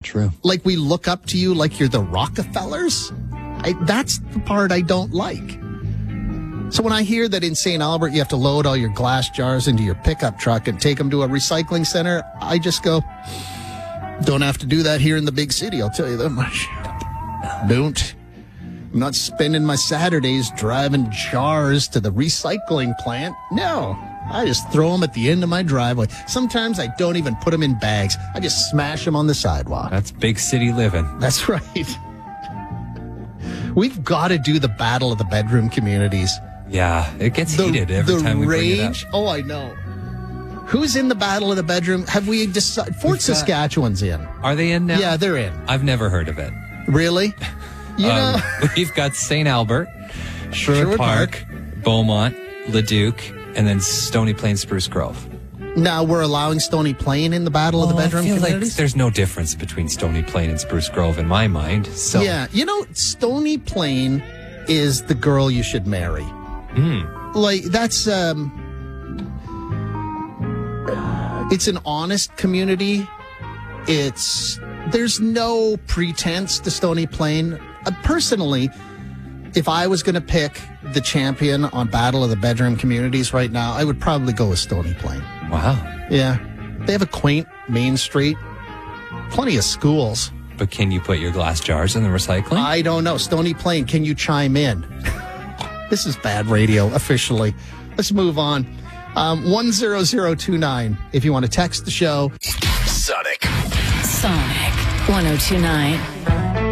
True. Like we look up to you like you're the Rockefellers. That's the part I don't like. So when I hear that in St. Albert you have to load all your glass jars into your pickup truck and take them to a recycling center, I just go, don't have to do that here in the big city, I'll tell you that much. Don't. I'm not spending my Saturdays driving jars to the recycling plant. No. I just throw them at the end of my driveway. Sometimes I don't even put them in bags. I just smash them on the sidewalk. That's big city living. That's right. We've got to do the battle of the bedroom communities. Yeah, it gets heated every time we bring it up. Oh, I know. Who's in the battle of the bedroom? Have we decided? Fort Saskatchewan's in. Are they in now? Yeah, they're in. I've never heard of it. Really? You know, we've got St. Albert, Sherwood Park, Beaumont, Leduc, and then Stony Plain, Spruce Grove. Now we're allowing Stony Plain in the battle of the bedroom I feel communities? like there's no difference between Stony Plain and Spruce Grove in my mind. So Yeah, you know, Stony Plain is the girl you should marry. Like, that's, it's an honest community. There's no pretense to Stony Plain. Personally, if I was going to pick the champion on Battle of the Bedroom Communities right now, I would probably go with Stony Plain. Wow. Yeah. They have a quaint main street, plenty of schools. But can you put your glass jars in the recycling? I don't know. Stony Plain, can you chime in? This is bad radio, officially. Let's move on. 10029, if you want to text the show. Sonic 1029.